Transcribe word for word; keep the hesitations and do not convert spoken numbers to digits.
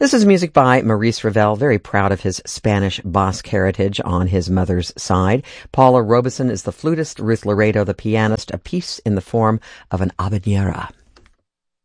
This is music by Maurice Ravel, very proud of his Spanish Basque heritage on his mother's side. Paula Robeson is the flutist, Ruth Laredo the pianist, a piece in the form of an habanera.